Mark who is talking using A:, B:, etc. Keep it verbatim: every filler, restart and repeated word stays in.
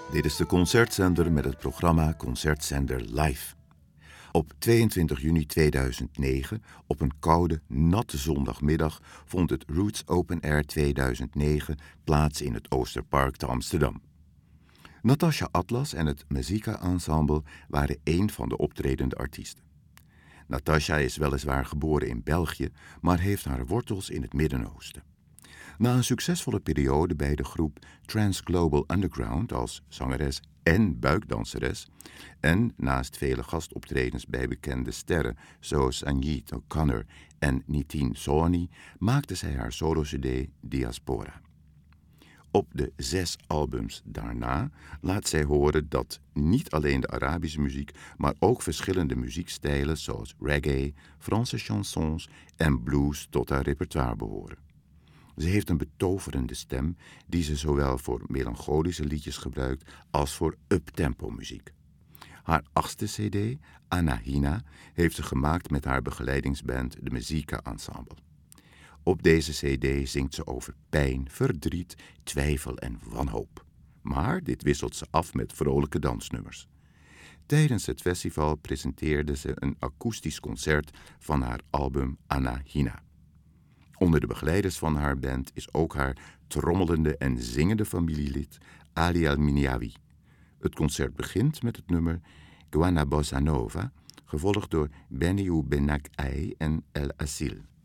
A: Dit is de Concertzender met het programma Concertzender Live. Op tweeëntwintig juni tweeduizend negen, op een koude, natte zondagmiddag, vond het Roots Open Air tweeduizend negen plaats in het Oosterpark te Amsterdam. Natasha Atlas en het Muzika Ensemble waren één van de optredende artiesten. Natasha is weliswaar geboren in België, maar heeft haar wortels in het Midden-Oosten. Na een succesvolle periode bij de groep Trans Global Underground als zangeres en buikdanseres en naast vele gastoptredens bij bekende sterren zoals Sinéad O'Connor en Nitin Sawhney maakte zij haar solo-cd Diaspora. Op de zes albums daarna laat zij horen dat niet alleen de Arabische muziek, maar ook verschillende muziekstijlen zoals reggae, Franse chansons en blues tot haar repertoire behoren. Ze heeft een betoverende stem die ze zowel voor melancholische liedjes gebruikt als voor uptempo muziek. Haar achtste cd, Anahina, heeft ze gemaakt met haar begeleidingsband de Muzika Ensemble. Op deze cd zingt ze over pijn, verdriet, twijfel en wanhoop. Maar dit wisselt ze af met vrolijke dansnummers. Tijdens het festival presenteerde ze een akoestisch concert van haar album Anahina. Onder de begeleiders van haar band is ook haar trommelende en zingende familielid Ali Al-Minyawi. Het concert begint met het nummer Guana Bossa Nova, gevolgd door Beniou Benak Ay en El Asil.